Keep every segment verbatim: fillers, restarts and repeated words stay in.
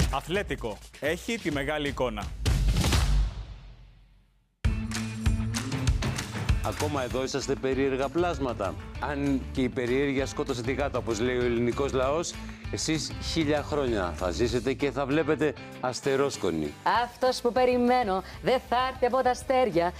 Αθλέτικο. Έχει τη μεγάλη εικόνα. Ακόμα εδώ είσαστε περίεργα πλάσματα. Αν και η περιέργεια σκότωσε τη γάτα, όπως λέει ο ελληνικός λαός, εσείς χίλια χρόνια θα ζήσετε και θα βλέπετε αστερόσκονη. Αυτός που περιμένω δεν θα έρθει από τα αστέρια.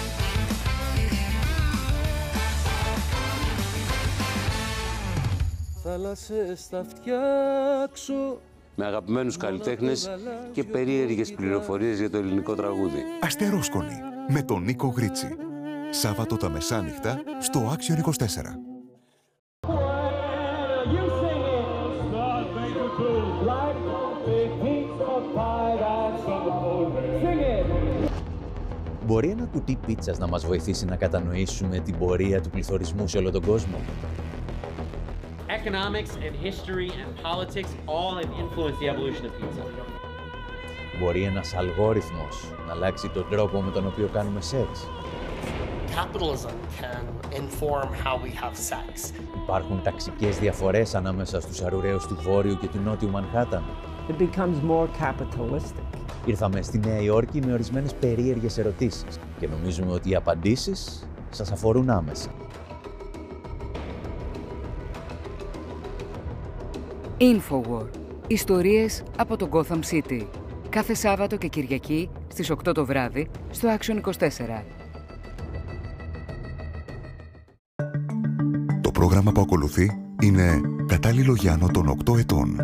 Θάλασσες θα φτιάξω. Με αγαπημένους καλλιτέχνες και περίεργες πληροφορίες για το ελληνικό τραγούδι. Αστερόσκονη με τον Νίκο Γρίτσι. Σάββατο τα μεσάνυχτα στο Άξιον είκοσι τέσσερα. Μπορεί ένα κουτί πίτσας να μας βοηθήσει να κατανοήσουμε την πορεία του πληθωρισμού σε όλο τον κόσμο? Economics and history and politics all have influenced the evolution of pizza. Μπορεί ένας αλγόριθμος να αλλάξει τον τρόπο με τον οποίο κάνουμε σεξ? Capitalism can inform how we have sex. Υπάρχουν ταξικές διαφορές ανάμεσα στους αρουραίους του Βόρειου και του Νότιου Μανχάταν. It becomes more capitalistic. Ήρθαμε στη Νέα Υόρκη με ορισμένες περίεργες ερωτήσεις και νομίζουμε ότι οι απαντήσεις σας αφορούν άμεσα. Infowar. Ιστορίες από το Gotham City. Κάθε Σάββατο και Κυριακή στις οκτώ το βράδυ στο Άξιον είκοσι τέσσερα. Το πρόγραμμα που ακολουθεί είναι κατάλληλο για άνω των οκτώ ετών.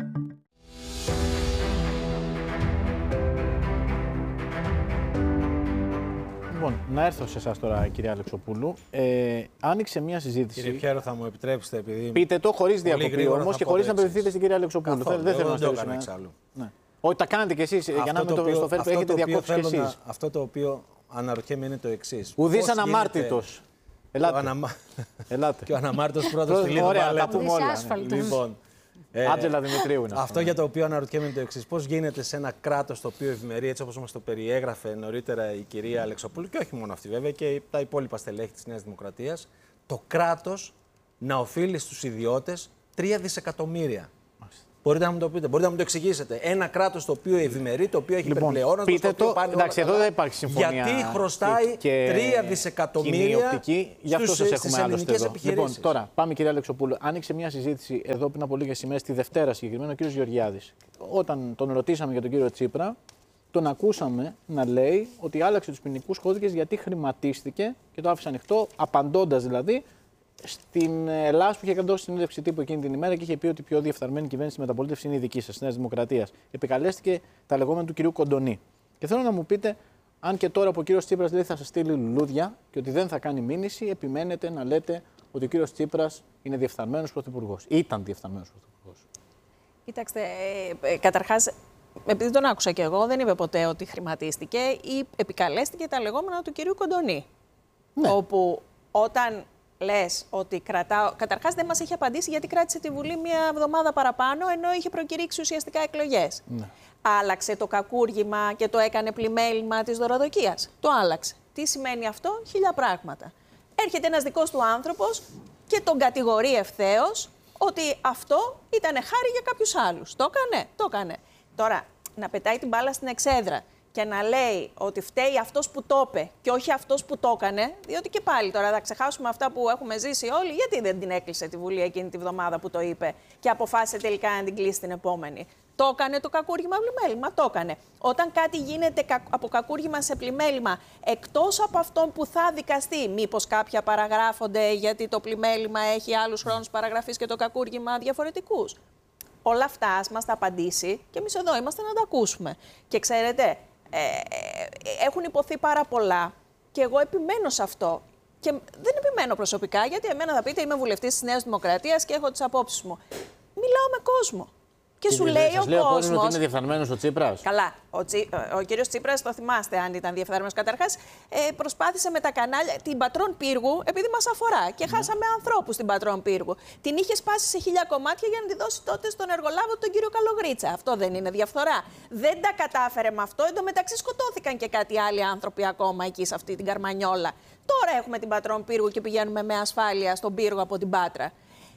Λοιπόν, να έρθω σε εσάς τώρα, κυρία Αλεξοπούλου. Ε, άνοιξε μια συζήτηση. Κύριε Πιέρο, θα μου επιτρέψετε, επειδή. Πείτε το χωρίς διακοπή όμως και χωρίς να απευθυνθείτε στην κυρία Αλεξοπούλου. Καθόλου, δεν θέλω δεν να το έκανα στείλω. εξάλλου. Ναι. Όχι, τα κάνετε κι εσείς για να μην το στο φέρει, έχετε διακόψει κι εσείς. Αυτό το οποίο αναρωτιέμαι είναι το εξής. Ουδής αναμάρτητος. Ελάτε. Αναμα... Ελάτε. Και ο αναμάρτητος πρώτος στη Λίδα. Ωραία, τα πούμε όλα. Λοιπόν, ε, Άτζελα Δημητρίου είναι. Αυτό για το οποίο αναρωτιέμαι είναι το εξής. Πώς γίνεται σε ένα κράτος το οποίο ευημερεί, έτσι όπως μας το περιέγραφε νωρίτερα η κυρία Αλεξοπούλου, και όχι μόνο αυτή βέβαια, και τα υπόλοιπα στελέχη της Νέας Δημοκρατίας, το κράτος να οφείλει στους ιδιώτες τρία δισεκατομμύρια. Μπορείτε να μου το πείτε, μπορείτε να μου το εξηγήσετε. Ένα κράτος το οποίο ευημερεί, το οποίο έχει λοιπόν, υπερπλεόνασμα, πείτε το οποίο πάνε εντάξει, όλα εδώ καλά, δεν υπάρχει συμφωνία. Γιατί χρωστάει τρία δισεκατομμύρια γι' αυτό σας έχουμε άλλωστε εδώ. επιχειρήσεις. Λοιπόν, τώρα πάμε κυρία Αλεξοπούλου. Άνοιξε μια συζήτηση εδώ πριν από λίγες ημέρες, τη Δευτέρα συγκεκριμένα, ο κύριος Γεωργιάδης. Όταν τον ρωτήσαμε για τον κύριο Τσίπρα, τον ακούσαμε να λέει ότι άλλαξε τους ποινικούς κώδικες γιατί χρηματίστηκε και το άφησε ανοιχτό, απαντώντας δηλαδή στην Ελλάδα που είχε κάνει συνέντευξη τύπου εκείνη την ημέρα και είχε πει ότι η πιο διεφθαρμένη κυβέρνηση στη μεταπολίτευση είναι η δική σας, τη Νέα Δημοκρατία. Επικαλέστηκε τα λεγόμενα του κυρίου Κοντονή. Και θέλω να μου πείτε, αν και τώρα που ο κύριος Τσίπρας λέει θα σας στείλει λουλούδια και ότι δεν θα κάνει μήνυση, επιμένετε να λέτε ότι ο κύριος Τσίπρας είναι διεφθαρμένος πρωθυπουργός. Ήταν διεφθαρμένος πρωθυπουργός. Κοιτάξτε, ε, ε, καταρχάς, επειδή τον άκουσα κι εγώ, δεν είπε ποτέ ότι χρηματίστηκε ή επικαλέστηκε τα λεγόμενα του κυρίου Κοντονή. Ναι. Όπου όταν λες ότι κρατάω. Καταρχάς δεν μας είχε απαντήσει γιατί κράτησε τη Βουλή μία εβδομάδα παραπάνω, ενώ είχε προκηρύξει ουσιαστικά εκλογές. Ναι. Άλλαξε το κακούργημα και το έκανε πλημέλημα της δωροδοκίας. Το άλλαξε. Τι σημαίνει αυτό? Χίλια πράγματα. Έρχεται ένας δικός του άνθρωπος και τον κατηγορεί ευθέως ότι αυτό ήταν χάρη για κάποιους άλλους. Το έκανε, το έκανε. Τώρα, να πετάει την μπάλα στην εξέδρα και να λέει ότι φταίει αυτός που το είπε και όχι αυτός που το έκανε, διότι και πάλι τώρα θα ξεχάσουμε αυτά που έχουμε ζήσει όλοι, γιατί δεν την έκλεισε τη Βουλή εκείνη τη βδομάδα που το είπε και αποφάσισε τελικά να την κλείσει την επόμενη. Το έκανε το κακούργημα πλημέλημα, το έκανε. Όταν κάτι γίνεται από κακούργημα σε πλημέλημα, εκτός από αυτόν που θα δικαστεί, μήπως κάποια παραγράφονται γιατί το πλημέλημα έχει άλλους χρόνους παραγραφής και το κακούργημα διαφορετικούς. Όλα αυτά ας μας τα απαντήσει και εμείς εδώ είμαστε να τα ακούσουμε. Και ξέρετε, ε, έχουν υποθεί πάρα πολλά και εγώ επιμένω σε αυτό. Και δεν επιμένω προσωπικά, γιατί εμένα θα πείτε είμαι βουλευτής της Νέας Δημοκρατίας και έχω τις απόψεις μου. Μιλάω με κόσμο. Και, και σου λέει ο κόσμος. Κόσμος ότι είναι διεφθαρμένος ο Τσίπρας. Καλά. Ο, Τσι, ο κύριος Τσίπρας, το θυμάστε αν ήταν διεφθαρμένος. Καταρχάς, ε, προσπάθησε με τα κανάλια την Πατρών Πύργου, επειδή μας αφορά. Και ναι. χάσαμε ανθρώπους στην Πατρών Πύργου. Την είχε σπάσει σε χίλια κομμάτια για να τη δώσει τότε στον εργολάβο τον κύριο Καλογρίτσα. Αυτό δεν είναι διαφθορά? Δεν τα κατάφερε με αυτό. Εν τω μεταξύ σκοτώθηκαν και κάτι άλλοι άνθρωποι ακόμα εκεί σε αυτή την Καρμανιόλα. Τώρα έχουμε την Πατρών Πύργου και πηγαίνουμε με ασφάλεια στον πύργο από την Πάτρα.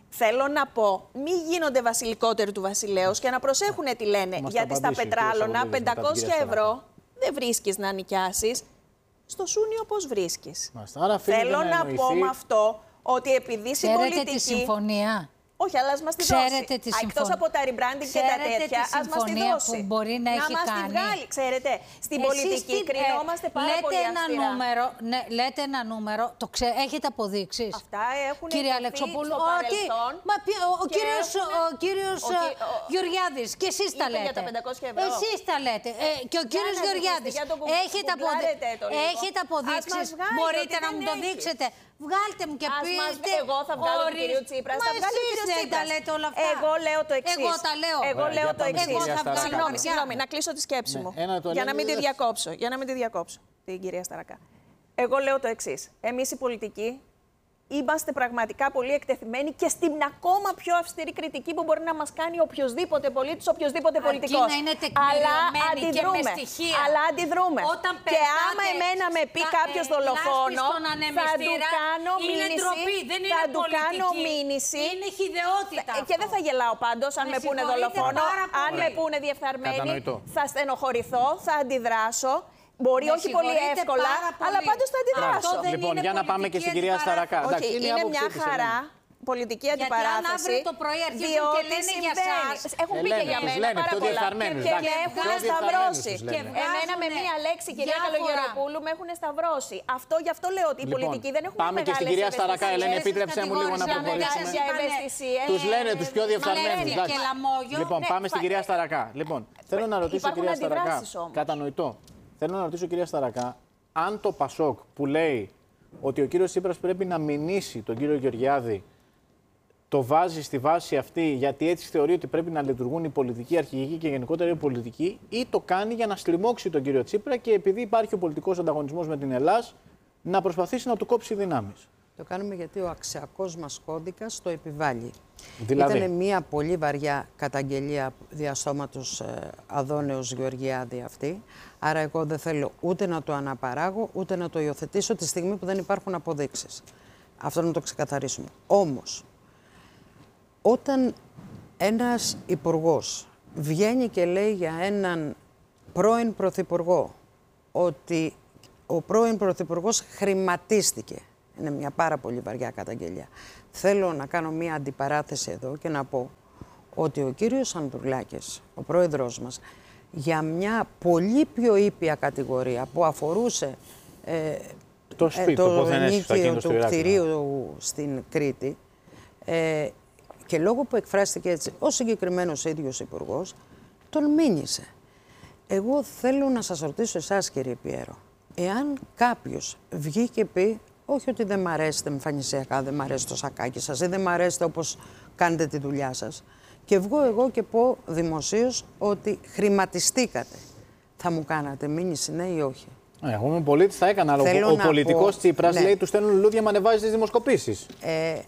Θέλω να πω, μη γίνονται βασιλικότεροι του βασιλέως και να προσέχουν τι λένε. Μας γιατί στα πετράλωνα πεντακόσια ευρώ δεν βρίσκεις να νοικιάσεις. Στο Σούνιο πώς βρίσκεις. Άρα θέλω να, να πω με αυτό ότι επειδή στην πολιτική... Ξέρετε τη συμφωνία. Όχι, αλλά ας μας τη Ξέρετε δώσει. Τη συμφων... Εκτός από τα rebranding και τα τέτοια, ας μας τη δώσει. Που μπορεί να, να έχει μας κάνει. τη βγάλει. Ξέρετε, στην Εσείς πολιτική τι, κρινόμαστε πάρα λέτε πολύ ένα αυστηρά. νούμερο, ναι, λέτε ένα νούμερο, το ξέ, έχετε αποδείξεις. Αυτά έχουν Κύριε εκδοθεί Αλεξοπούλου, στο ότι μα, ο, ο, κύριος, έχουμε... ο κύριος ο, ο, Γεωργιάδης, και εσείς τα λέτε. Για τα πεντακόσια ευρώ. Εσείς τα λέτε. Ε, και ο κύριος Γεωργιάδης, έχετε, αποδει... έχετε αποδείξεις, μπορείτε να μου το δείξετε. Βγάλτε μου και πείτε. Εγώ θα βγάλω τον κύριο Τσίπρα. Μα εσείς δεν τα λέτε όλα αυτά. Εγώ λέω το εξής. Εγώ τα λέω. Εγώ λέω το εξής. Συγγνώμη, συγγνώμη, να κλείσω τη σκέψη μου. Για να μην τη διακόψω. Για να μην τη διακόψω την κυρία Σταρακά. Εγώ λέω το εξής. Εμείς οι πολιτικοί είμαστε πραγματικά πολύ εκτεθειμένοι και στην ακόμα πιο αυστηρή κριτική που μπορεί να μας κάνει οποιοδήποτε πολίτης, οποιοδήποτε πολιτικός. Αρκεί να είναι τεκμηριωμένη και με στοιχεία. Αλλά αντιδρούμε. Όταν και άμα εμένα με πει κάποιος δολοφόνο, θα του κάνω μήνυση. Θα του κάνω μήνυση. Είναι χιδεότητα. Και δεν θα γελάω πάντως αν με πούνε δολοφόνο. Αν με πούνε διεφθαρμένη, θα στενοχωρηθώ, θα αντιδράσω. Μπορεί όχι πολύ εύκολα, αλλά πάντως θα αντιδράσω. Λοιπόν, για να πάμε και στην κυρία Σταρακά. Όχι, είναι, είναι μια χαρά πολιτική αντιπαράθεση. Γιατί αν αύριο το πρωί αρχίζουν και λένε για εσάς. Έχουν πει και για μένα πάρα πολλά. Και με έχουν σταυρώσει. Εμένα με μία λέξη, κυρία Καλογεροπούλου, με έχουν σταυρώσει. Αυτό γι' αυτό λέω ότι οι πολιτικοί δεν έχουν μεγάλες ευαισθησίες. Πάμε και στην κυρία Σταρακά, Ελένη, επίτρεψέ μου λίγο να προχωρήσουμε. Τους λένε τους πιο διεφθαρμένους. Λοιπόν, πάμε στην κυρία Σταρακά. Λοιπόν, θέλω να ρωτήσω κυρία Σταρακά. Κατανοητό. Θέλω να ρωτήσω, κυρία Σταρακά, αν το Πασόκ που λέει ότι ο κύριος Τσίπρας πρέπει να μηνύσει τον κύριο Γεωργιάδη, το βάζει στη βάση αυτή γιατί έτσι θεωρεί ότι πρέπει να λειτουργούν οι πολιτικοί, αρχηγικοί και γενικότερα οι πολιτικοί, ή το κάνει για να στριμώξει τον κύριο Τσίπρα και επειδή υπάρχει ο πολιτικός ανταγωνισμός με την Ελλάδα, να προσπαθήσει να του κόψει δυνάμεις. Το κάνουμε γιατί ο αξιακός μας κώδικας το επιβάλλει. Δηλαδή. Ήταν μια πολύ βαριά καταγγελία διαστόματος ε, Αδόνεως Γεωργιάδη αυτή. Άρα εγώ δεν θέλω ούτε να το αναπαράγω, ούτε να το υιοθετήσω τη στιγμή που δεν υπάρχουν αποδείξεις. Αυτό να το ξεκαθαρίσουμε. Όμως, όταν ένας υπουργός βγαίνει και λέει για έναν πρώην πρωθυπουργό ότι ο πρώην πρωθυπουργός χρηματίστηκε, είναι μια πάρα πολύ βαριά καταγγελία. Θέλω να κάνω μια αντιπαράθεση εδώ και να πω ότι ο κύριος Ανδρουλάκης, ο πρόεδρος μας, για μια πολύ πιο ήπια κατηγορία που αφορούσε ε, το, σπίτι, ε, το, το νίκιο του κτηρίου στην Κρήτη ε, και λόγω που εκφράστηκε έτσι ο συγκεκριμένος ίδιος υπουργός, τον μήνυσε. Εγώ θέλω να σας ρωτήσω εσάς, κύριε Πιέρο, εάν κάποιος βγει και πει όχι ότι δεν μ' αρέσετε εμφανισιακά, δεν μ' αρέσει το σακάκι σας ή δεν μ' αρέσετε όπως κάνετε τη δουλειά σας και βγω εγώ και πω δημοσίως ότι χρηματιστήκατε, θα μου κάνατε μήνυση ναι ή όχι? Εγώ είμαι πολίτης, θα έκανα, αλλά ο, ο πολιτικός πω, Τσίπρας ναι. λέει του στέλνουν λουλούδια μα ανεβάζει τις δημοσκοπήσεις. Ε,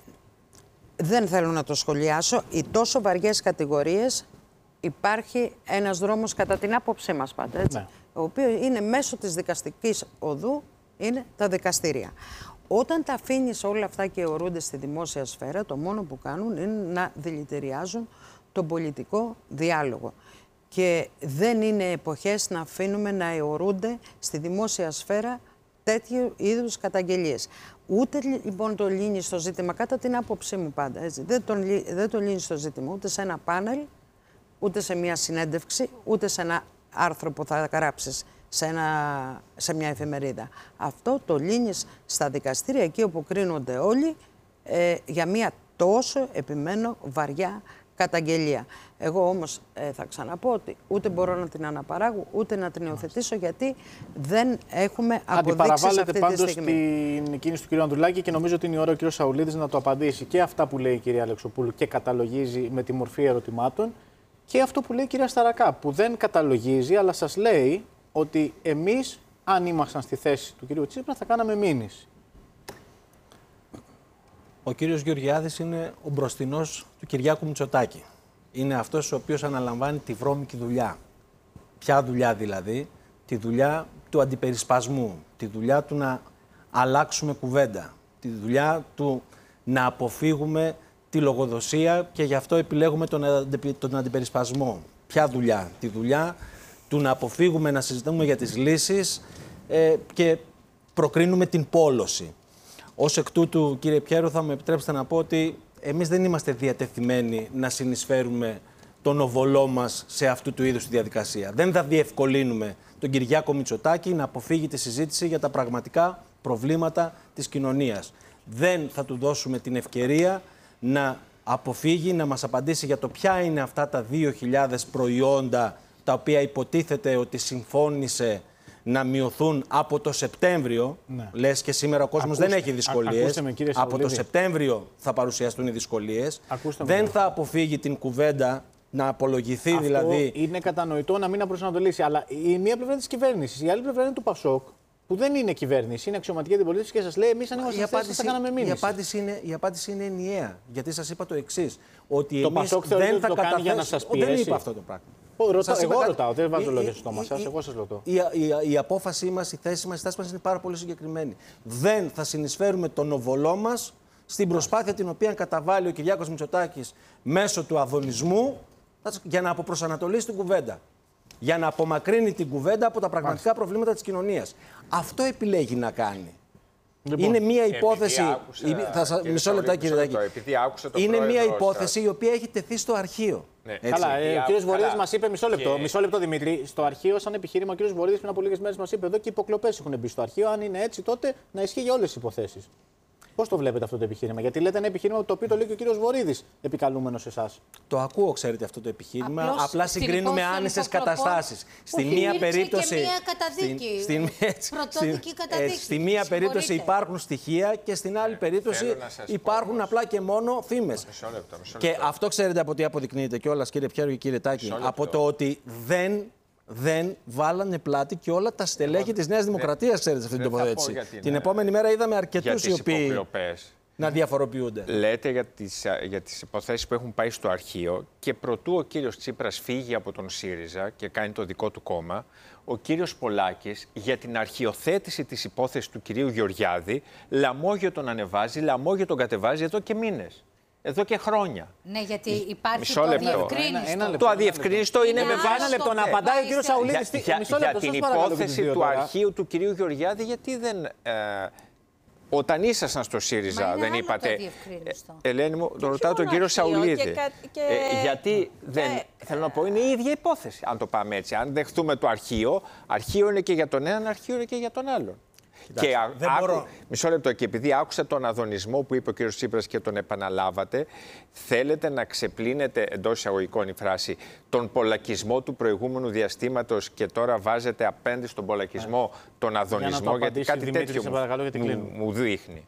δεν θέλω να το σχολιάσω. Οι τόσο βαριές κατηγορίες υπάρχει ένας δρόμος κατά την άποψή μας πάντα, έτσι, ναι. ο οποίος είναι μέσω της δικαστικής οδού, είναι τα δικαστήρια. Όταν τα αφήνεις όλα αυτά και αιωρούνται στη δημόσια σφαίρα, το μόνο που κάνουν είναι να δηλητηριάζουν τον πολιτικό διάλογο. Και δεν είναι εποχές να αφήνουμε να αιωρούνται στη δημόσια σφαίρα τέτοιου είδους καταγγελίες. Ούτε λοιπόν το λύνει στο ζήτημα, κατά την άποψή μου πάντα, έτσι, δεν, τον, δεν το λύνει στο ζήτημα ούτε σε ένα πάνελ, ούτε σε μια συνέντευξη, ούτε σε ένα άρθρο που θα γράψεις σε, ένα, σε μια εφημερίδα. Αυτό το λύνεις στα δικαστήρια, εκεί όπου κρίνονται όλοι, ε, για μια τόσο, επιμένω, βαριά καταγγελία. Εγώ όμως ε, θα ξαναπώ ότι ούτε μπορώ να την αναπαράγω, ούτε να την υιοθετήσω, γιατί δεν έχουμε αποδείξεις αυτή τη στιγμή. Αντιπαραβάλλεται πάντως την κίνηση του κ. Ανδρουλάκη και νομίζω ότι είναι η ώρα ο κ. Σαουλίδης να το απαντήσει και αυτά που λέει η κυρία Αλεξοπούλου και καταλογίζει με τη μορφή ερωτημάτων και αυτό που λέει η κυρία Σταρακά, που δεν καταλογίζει, αλλά σας λέει ότι εμείς, αν ήμασταν στη θέση του κ. Τσίπρα, θα κάναμε μήνυση. Ο κύριος Γεωργιάδης είναι ο μπροστινός του Κυριάκου Μητσοτάκη. Είναι αυτός ο οποίος αναλαμβάνει τη βρώμικη δουλειά. Ποια δουλειά δηλαδή? Τη δουλειά του αντιπερισπασμού, τη δουλειά του να αλλάξουμε κουβέντα, τη δουλειά του να αποφύγουμε τη λογοδοσία και γι' αυτό επιλέγουμε τον, τον αντιπερισπασμό. Ποια δουλειά? Τη δουλειά του να αποφύγουμε να συζητούμε για τις λύσεις ε, και προκρίνουμε την πόλωση. Ως εκ τούτου, κύριε Πιέρο, θα μου επιτρέψετε να πω ότι εμείς δεν είμαστε διατεθειμένοι να συνεισφέρουμε τον οβολό μας σε αυτού του είδους τη διαδικασία. Δεν θα διευκολύνουμε τον Κυριάκο Μητσοτάκη να αποφύγει τη συζήτηση για τα πραγματικά προβλήματα της κοινωνίας. Δεν θα του δώσουμε την ευκαιρία να αποφύγει, να μας απαντήσει για το ποια είναι αυτά τα δύο χιλιάδες προϊόντα τα οποία υποτίθεται ότι συμφώνησε να μειωθούν από το Σεπτέμβριο. Ναι. Λες και σήμερα ο κόσμος ακούστε, δεν έχει δυσκολίες. Α, με, από το Σεπτέμβριο θα παρουσιαστούν οι δυσκολίες. Δεν με. θα αποφύγει την κουβέντα να απολογηθεί. Αυτό δηλαδή. Είναι κατανοητό να μην απροσανατολίσει. Αλλά η μία πλευρά της κυβέρνησης, η άλλη πλευρά είναι του Πασόκ, που δεν είναι κυβέρνηση, είναι αξιωματική αντιπολίτευση και σας λέει: εμείς αν είμαστε θέσεις, θα κάναμε μήνυση. Η απάντηση, είναι, η απάντηση είναι ενιαία. Γιατί σας είπα το εξής. Ότι το εμείς Πασόκ δεν θα το κάνει για να καταθέσουμε. σας πιέσει. Δεν είπα αυτό το πράγμα. Ρωτά, εγώ είπα... ρωτάω, δεν βάζω λόγια στο στόμα σας, εγώ σας ρωτώ. Η, η, η απόφασή μας, η θέση μας, η στάση μας είναι πάρα πολύ συγκεκριμένη. Δεν θα συνεισφέρουμε τον οβολό μας στην προσπάθεια την οποία καταβάλει ο Κυριάκος Μητσοτάκης μέσω του αδωνισμού για να αποπροσανατολίσει την κουβέντα. Για να απομακρύνει την κουβέντα από τα πραγματικά Μάλιστα. προβλήματα της κοινωνίας. Αυτό επιλέγει να κάνει. Λοιπόν, είναι μία υπόθεση. Άκουσα, θα σα... Μισό λεπτά, κύριε Δάκη. Είναι μία υπόθεση σας. η οποία έχει τεθεί στο αρχείο. Ναι. Καλά, ε, ο κ. Βορύδης μας είπε μισό λεπτό. Και... Μισό λεπτό, Δημήτρη. Στο αρχείο, σαν επιχείρημα, ο κ. Βορύδης πριν από λίγες μέρες μας είπε εδώ και υποκλοπές έχουν μπει στο αρχείο. Αν είναι έτσι, τότε να ισχύει για όλες τις υποθέσεις. Πώς το βλέπετε αυτό το επιχείρημα? Γιατί λέτε ένα επιχείρημα το οποίο το λέει και ο κύριος Βορύδης, επικαλούμενος εσάς. Το ακούω, ξέρετε, αυτό το επιχείρημα. Απλώς, Απλά συγκρίνουμε άνισες καταστάσεις. Στη μία περίπτωση. Και μία καταδίκη. Στην, πρωτόδικη καταδίκη. Στη μία περίπτωση υπάρχουν στοιχεία και στην άλλη περίπτωση υπάρχουν πω, απλά και μόνο φήμες. Και αυτό ξέρετε από τι αποδεικνύεται κιόλας, κύριε Πιέρο και κύριε Τάκη. Από το ότι δεν. Δεν βάλανε πλάτη και όλα τα στελέχη της Νέας Δημοκρατίας, ξέρετε, σε αυτή την τοποθέτηση. Την, την επόμενη μέρα είδαμε αρκετούς οι οποίοι υποκλοπές. να διαφοροποιούνται. Λέτε για τις, για τις υποθέσεις που έχουν πάει στο αρχείο και προτού ο κύριος Τσίπρας φύγει από τον ΣΥΡΙΖΑ και κάνει το δικό του κόμμα, ο κύριος Πολάκης για την αρχιοθέτηση της υπόθεσης του κυρίου Γεωργιάδη, λαμόγιο τον ανεβάζει, λαμόγιο τον κατεβάζει εδώ και μήνες. Εδώ και χρόνια. Ναι, γιατί υπάρχει Μισό το αδιευκρίνιστο. Το αδιευκρίνιστο είναι με βάση. Ένα λεπτό να απαντάει ο κύριος Σαουλίδης. Για, για, για την υπόθεση του αρχείου του κυρίου Γεωργιάδη, γιατί δεν. Ε, όταν ήσασταν στο ΣΥΡΙΖΑ, δεν είπατε. Ε, Ελένη μου, τον ρωτάω τον κύριο Σαουλίδη. Και, και... Ε, γιατί δεν. Ε, θέλω να πω, είναι η ίδια υπόθεση, αν το πάμε έτσι. Αν δεχτούμε το αρχείο, αρχείο είναι και για τον έναν, αρχείο είναι και για τον άλλον. Και άκου, μπορώ... Μισό λεπτό, και επειδή άκουσα τον αδωνισμό που είπε ο κ. Τσίπρας και τον επαναλάβατε, θέλετε να ξεπλύνετε, εντός εισαγωγικών η φράση, τον πολακισμό του προηγούμενου διαστήματος και τώρα βάζετε απέναντι στον πολακισμό yeah. τον αδωνισμό, για γιατί κάτι Δημήτρη, τέτοιο παρακαλώ, γιατί μου, μου δείχνει.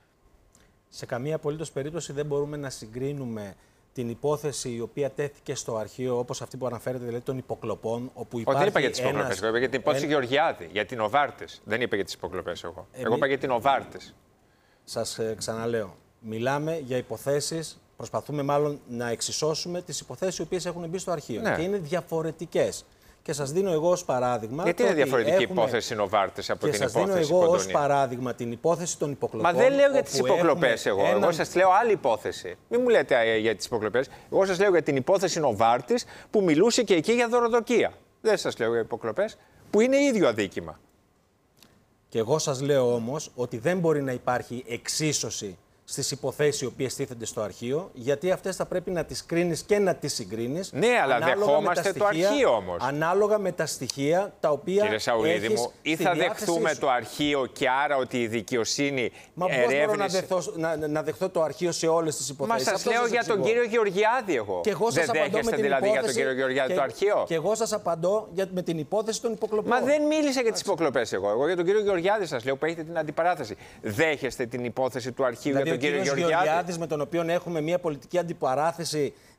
Σε καμία απολύτως περίπτωση δεν μπορούμε να συγκρίνουμε την υπόθεση η οποία τέθηκε στο αρχείο, όπως αυτή που αναφέρεται, δηλαδή των υποκλοπών, όπου υπάρχει. Όχι, δεν είπα για τις υποκλοπές. Ένας... Εγώ είπα για την υπόθεση ένα... Γεωργιάδη, για την Οβάρτης. Δεν είπα για τις υποκλοπές εγώ. Ε, εγώ είπα για την Οβάρτης. Σας ε, ξαναλέω. Μιλάμε για υποθέσεις, προσπαθούμε μάλλον να εξισώσουμε τις υποθέσεις οι οποίες έχουν μπει στο αρχείο. Ναι. Και είναι διαφορετικές. Και σας δίνω εγώ ως παράδειγμα. Γιατί είναι διαφορετική έχουμε... υπόθεση η Νοβάρτης από και την σας υπόθεση δίνω εγώ ως παράδειγμα την υπόθεση των υποκλοπών. Μα δεν λέω για τις υποκλοπές εγώ. Έναν... Εγώ σας λέω άλλη υπόθεση. Μην μου λέτε για τις υποκλοπές. Εγώ σας λέω για την υπόθεση Νοβάρτης που μιλούσε και εκεί για δωροδοκία. Δεν σας λέω για υποκλοπές που είναι ίδιο αδίκημα. Και εγώ σας λέω όμως ότι δεν μπορεί να υπάρχει εξίσωση στις υποθέσεις οι οποίες τίθενται στο αρχείο, γιατί αυτές θα πρέπει να τις κρίνεις και να τις συγκρίνεις. Ναι, αλλά δεχόμαστε το αρχείο όμως. Ανάλογα με τα στοιχεία τα οποία. Κύριε Σαουλίδη μου, ή θα δεχθούμε σου. το αρχείο και άρα ότι η δικαιοσύνη. Μα πώς ερεύνηση... μπορώ να δεχθώ, να, να δεχθώ το αρχείο σε όλες τις υποθέσεις? Μα σας λέω για τον κύριο Γεωργιάδη εγώ. Και εγώ σας δεν απαντώ δέχεστε με την δηλαδή υπόθεση, για τον κύριο Γεωργιάδη και, το αρχείο. Και εγώ σας απαντώ για, με την υπόθεση των υποκλοπών. Μα δεν μίλησα για τις υποκλοπές εγώ. Εγώ για τον κύριο Γεωργιάδη σας λέω που έχετε την αντιπαράθεση. Δέχεστε την υπόθεση του αρχείου για τον κύριο Γεωργιάδη? Με τον οποίο έχουμε μια πολιτική αντιπαράθεση,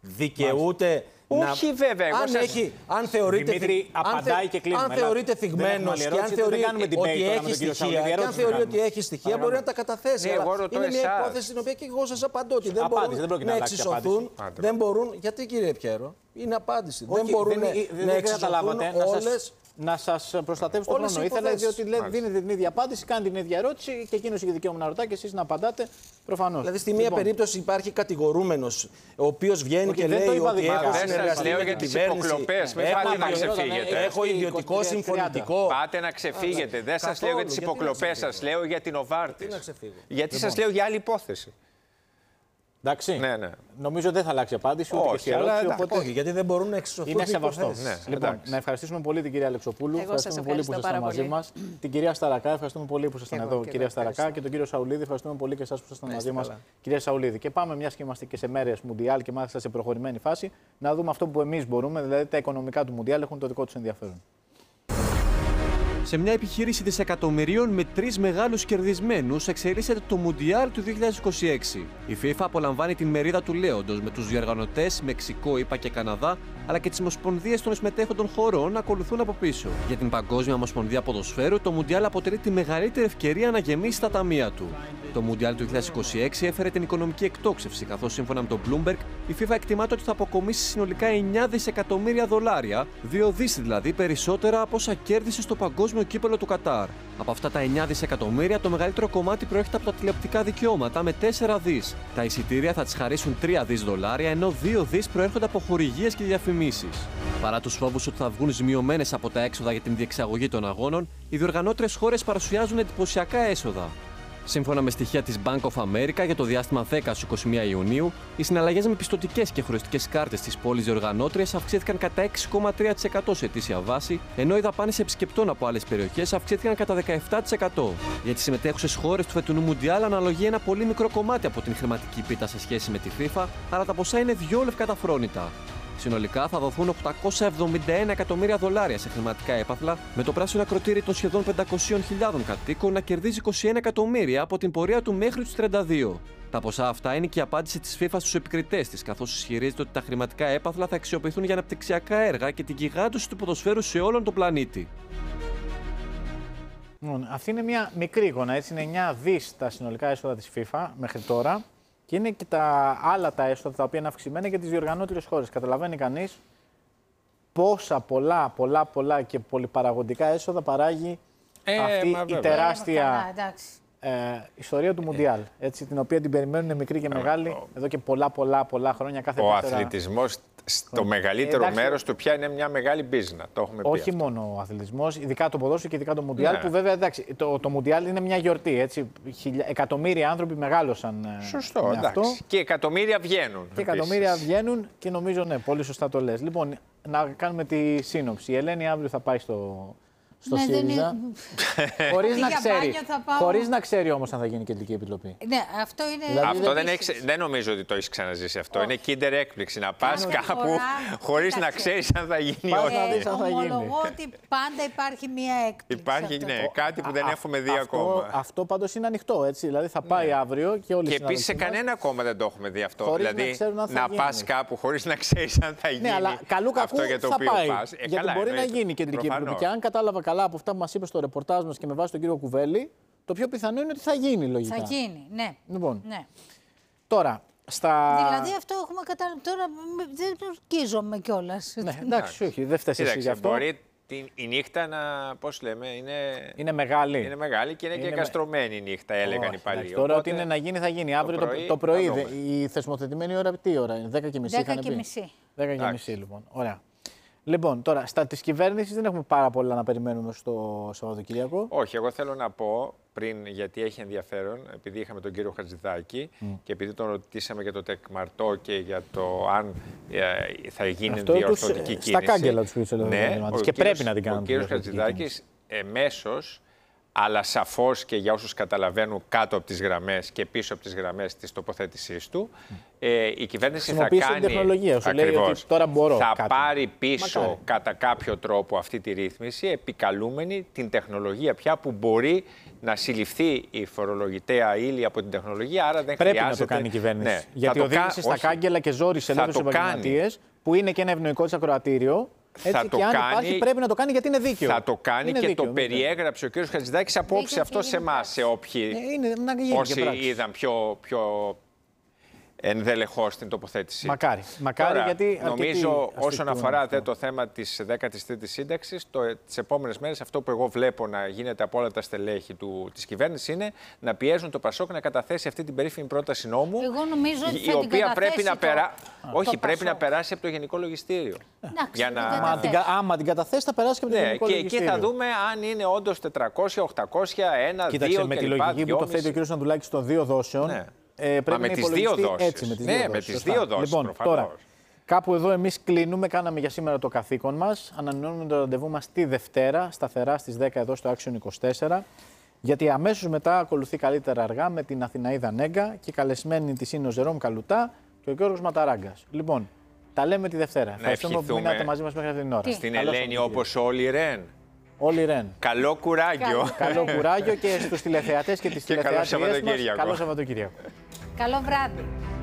δικαιούται. Όχι, να... βέβαια. Εγώ αν, σας... έχει, αν θεωρείται, Δημήτρη, απαντάει αν, και κλείνουμε. αν θεωρείται θυγμένος και αν θεωρεί ότι έχει στοιχεία, και αν θεωρεί ότι έχει στοιχεία, μπορεί να τα καταθέσει. Ναι, εγώ ρωτώ είναι εσάς. μια υπόθεση την οποία και εγώ σας απαντώ ότι δεν Απάντηση, μπορούν δεν να εξισωθούν. Δεν μπορούν. Γιατί, κύριε Πιέρο, είναι απάντηση. Δεν μπορούν να εξισωθούν όλες. Να σα προστατεύσω τον χρόνο. Ήθελα, διότι δίνετε την ίδια απάντηση, κάνετε την ίδια ερώτηση και εκείνο έχει δικαίωμα να ρωτά και εσεί να απαντάτε. Προφανώς. Δηλαδή, στη μία λοιπόν. περίπτωση υπάρχει κατηγορούμενος, ο οποίος βγαίνει Όχι, και λέει ότι έχω συνεργαστεί με την κυβέρνηση. Πάτε να ξεφύγετε. Έχω ιδιωτικό συμφωνητικό. Πάτε να ξεφύγετε. Δεν σας λέω για τις υποκλοπές, σας λέω για την Οβάρτης. Γιατί σας λέω για άλλη υπόθεση. Εντάξει. Ναι, ναι. Νομίζω δεν θα αλλάξει απάντηση. Ούτε όχι, και ερώτηση, αλλά, οπότε... όχι, γιατί δεν μπορούν να εξισωθούν. Είναι σεβαστό. Ναι, λοιπόν, εντάξει. να ευχαριστήσουμε πολύ την κυρία Αλεξοπούλου. Εγώ σας ευχαριστούμε πολύ που ήσασταν μαζί μας. Την κυρία Σταρακά, ευχαριστούμε πολύ που ήσασταν εδώ, κυρία Σταρακά. Και τον κύριο Σαουλίδη, ευχαριστούμε πολύ και εσάς που ήσασταν μαζί μας, κυρία Σαουλίδη. Και πάμε, μια και είμαστε και σε μέρες Μουντιάλ και μάλιστα σε προχωρημένη φάση, να δούμε αυτό που εμείς μπορούμε, δηλαδή τα οικονομικά του Μουντιάλ έχουν το δικό τους ενδιαφέρον. Σε μια επιχείρηση δισεκατομμυρίων με τρεις μεγάλους κερδισμένους εξελίσσεται το Μουντιάλ του δύο χιλιάδες είκοσι έξι. Η FIFA απολαμβάνει την μερίδα του λέοντος με τους διοργανωτές Μεξικό, ΗΠΑ και Καναδά, αλλά και τις ομοσπονδίες των συμμετέχοντων χωρών να ακολουθούν από πίσω. Για την Παγκόσμια Ομοσπονδία Ποδοσφαίρου, το Μουντιάλ αποτελεί τη μεγαλύτερη ευκαιρία να γεμίσει τα ταμεία του. Το Μουντιάλ του δύο χιλιάδες είκοσι έξι έφερε την οικονομική εκτόξευση, καθώς σύμφωνα με το Bloomberg, η FIFA εκτιμάται ότι θα αποκομίσει συνολικά εννιά δισεκατομμύρια δολάρια, δύο δις δηλαδή περισσότερα από όσα κέρδισε στο παγκόσμιο κύπελλο του Κατάρ. Από αυτά τα εννιά δισεκατομμύρια, το μεγαλύτερο κομμάτι προέρχεται από τα τηλεοπτικά δικαιώματα με τέσσερα δις. Τα εισιτήρια θα τις χαρίσουν τρία δις δολάρια, ενώ δύο δις προέρχονται από χορηγίες και διαφημίσεις. Παρά τους φόβους ότι θα βγουν ζημιωμένες από τα έξοδα για την διεξαγωγή των αγώνων, οι διοργανώτριες χώρες παρουσιάζουν εντυπωσιακά έσοδα. Σύμφωνα με στοιχεία της Bank of America, για το διάστημα δέκα με είκοσι μία Ιουνίου, οι συναλλαγές με πιστωτικές και χωριστικές κάρτες της πόλης διοργανώτριας αυξήθηκαν κατά έξι κόμμα τρία τοις εκατό σε ετήσια βάση, ενώ οι δαπάνες επισκεπτών από άλλες περιοχές αυξήθηκαν κατά δεκαεπτά τοις εκατό. Για τις συμμετέχουσες χώρες του φετινού Μουντιάλ αναλογεί ένα πολύ μικρό κομμάτι από την χρηματική πίτα σε σχέση με τη FIFA, αλλά τα ποσά είναι δυο λευκά τα φρόνητα. Συνολικά θα δοθούν οκτακόσια εβδομήντα ένα εκατομμύρια δολάρια σε χρηματικά έπαθλα, με το πράσινο ακροτήρι των σχεδόν πεντακόσιες χιλιάδες κατοίκων να κερδίζει είκοσι ένα εκατομμύρια από την πορεία του μέχρι τους τριάντα δύο. Τα ποσά αυτά είναι και η απάντηση της FIFA στους επικριτές της, καθώς ισχυρίζεται ότι τα χρηματικά έπαθλα θα αξιοποιηθούν για αναπτυξιακά έργα και την γιγάντωση του ποδοσφαίρου σε όλον τον πλανήτη. Αυτή είναι μια μικρή εικόνα, έτσι είναι εννιά δις τα συνολικά έσοδα της FIFA μέχρι τώρα. Και είναι και τα άλλα τα έσοδα τα οποία είναι αυξημένα για τις διοργανώτριες χώρες. Καταλαβαίνει κανείς πόσα πολλά, πολλά, πολλά και πολυπαραγωγικά έσοδα παράγει ε, αυτή η τεράστια ε, ιστορία του Μουντιάλ. Έτσι, την οποία την περιμένουν μικρή και μεγάλη εδώ και πολλά, πολλά, πολλά χρόνια. Κάθε ο αθλητισμός στο μεγαλύτερο ε, μέρος του πια είναι μια μεγάλη μπίζνα. Το έχουμε πει. Όχι αυτό. Μόνο ο αθλητισμός, ειδικά το ποδόσφαιρο και ειδικά το Μουντιάλ. Ναι. Που βέβαια εντάξει, το, το Μουντιάλ είναι μια γιορτή. Έτσι. Χιλια, εκατομμύρια άνθρωποι μεγάλωσαν. Σωστό, εντάξει. Αυτό. Και εκατομμύρια βγαίνουν. Και εκατομμύρια επίσης. βγαίνουν και νομίζω, ναι, πολύ σωστά το λες. Λοιπόν, να κάνουμε τη σύνοψη. Η Ελένη αύριο θα πάει στο. Στο ναι, ΣΥΡΙΖΑ. Χωρίς να ξέρει. Πάω... Χωρίς να ξέρει όμως αν θα γίνει κεντρική επιτροπή. Ναι, αυτό είναι. Δηλαδή, αυτό δεν, έχεις, δεν νομίζω ότι το έχει ξαναζήσει αυτό. Oh. Είναι kinder έκπληξη να πας κάπου χωρίς να ξέρεις αν θα γίνει ή όχι. Ομολογώ ότι πάντα υπάρχει μία έκπληξη. Υπάρχει ναι, κάτι που δεν έχουμε δει ακόμα. Αυτό πάντως είναι ανοιχτό. Έτσι. Δηλαδή θα πάει αύριο και όλοι οι Και επίσης σε κανένα κόμμα δεν το έχουμε δει αυτό. Δηλαδή να πας κάπου χωρίς να ξέρεις αν θα γίνει. Ναι, αλλά καλού κακού θα πάει. Γιατί μπορεί να γίνει κεντρική επιτροπή. Και αν κατάλαβα καλά από αυτά που μας είπε στο ρεπορτάζ μας και με βάση τον κύριο Κουβέλη, το πιο πιθανό είναι ότι θα γίνει λογικά. Θα γίνει, ναι. Λοιπόν, ναι. Τώρα, στα... Δηλαδή αυτό έχουμε καταλάβει. Τώρα δεν το ορκίζομαι κιόλας. Ναι, εντάξει, όχι, δεν φταίει εσύ γι' αυτό. Μπορεί η νύχτα να, πώς λέμε, είναι... Είναι μεγάλη. Είναι μεγάλη και είναι, είναι και εγκαστρωμένη η νύχτα, έλεγαν οι παλιοί. Τώρα ότι είναι να γίνει θα γίνει. Αύριο το πρωί, το πρωί η θεσμοθετημένη ώρα τι ώρα είναι, δέκα και μισή είχαν πει. δέκα και μισή λοιπόν, ωραία. Λοιπόν, τώρα, στα της κυβέρνησης δεν έχουμε πάρα πολλά να περιμένουμε στο Σαββατοκύριακο. Όχι, εγώ θέλω να πω πριν, γιατί έχει ενδιαφέρον, επειδή είχαμε τον κύριο Χατζηδάκη mm. και επειδή τον ρωτήσαμε για το τεκμαρτό και για το αν ε, θα γίνει αυτό διορθωτική κίνηση. Στα κάγκελα τους πίσω, ναι, και κύριος, πρέπει να την κάνουν. Ο κύριος Χατζηδάκης εμέσως αλλά σαφώς και για όσους καταλαβαίνουν κάτω από τις γραμμές και πίσω από τις γραμμές της τοποθέτησής του, ε, η κυβέρνηση θα κάνει, την τεχνολογία, σου λέει ότι τώρα μπορώ θα κάτι. πάρει πίσω Μακάρι. κατά κάποιο τρόπο αυτή τη ρύθμιση, επικαλούμενη την τεχνολογία πια που μπορεί να συλληφθεί η φορολογητέα ύλη από την τεχνολογία, άρα δεν πρέπει χρειάζεται... να το κάνει η κυβέρνηση. Ναι, γιατί οδήγησε στα κάγκελα και ζόρισε ελεύθερους επαγγελματίες, που είναι και ένα ευνοϊκό της ακροατήριο. Έτσι, θα και το αν κάνει, υπάρχει πρέπει να το κάνει γιατί είναι δίκαιο. Θα το κάνει είναι και δίκαιο, το δίκαιο. περιέγραψε ο κ. Χατζηδάκης απόψε αυτό σε εμάς, σε όποιοι Ε, είναι, να γίνει όσοι και πράξη. είδαν πιο, πιο ενδελεχώς την τοποθέτηση. Μακάρι. Μακάρι. Τώρα, γιατί νομίζω όσον αφορά δε, το θέμα της δέκατης τρίτης σύνταξης, το, τις επόμενες μέρες αυτό που εγώ βλέπω να γίνεται από όλα τα στελέχη του, της κυβέρνησης είναι να πιέζουν το Πασόκ να καταθέσει αυτή την περίφημη πρόταση νόμου, Εγώ νομίζω ότι η θα την οποία πρέπει να, το... περά... Όχι, το πρέπει να Πασόκ. περάσει από το Γενικό Λογιστήριο. Εντάξει, για να... Άμα την, άμα την καταθέσει θα περάσει και από το ναι, Γενικό και Λογιστήριο. εκεί θα δούμε αν είναι όντως τετρακόσια, οκτακόσια, ένα, Κοίταξε, δύο με και τη λοιπά, λογική που το θέτει ο κ. Ανδουλάκης των δύο δόσεων, ναι. ε, πρέπει Μα με να τις δύο δόσεις. έτσι. Με τις ναι, δύο με δόσεις. τις Σωστά. δύο δόσεις, Λοιπόν, προφανώς. τώρα, κάπου εδώ εμείς κλείνουμε, κάναμε για σήμερα το καθήκον μας. Ανανεώνουμε το ραντεβού μας τη Δευτέρα, σταθερά στις δέκα εδώ στο Action είκοσι τέσσερα. Γιατί αμέσως μετά ακολουθεί καλύτερα αργά με την Αθηναίδα Νέγκα και καλεσμένη της είναι ο Ζερόμ Καλουτά και ο Γιώργος Ματαράγκας. Λοιπόν, τα λέμε τη Δευτέρα. Ευχαριστούμε που μείνατε μαζί μας μέχρι αυτήν την ώρα. Στην Ελένη όπως όλοι Ρεν. Όλοι Ρεν. Καλό κουράγιο. Καλό κουράγιο και στους τηλεθεατές και τις και τηλεθεατές καλό Σαββατοκύριακο. Καλό Σαββατοκύριακο. Καλό βράδυ.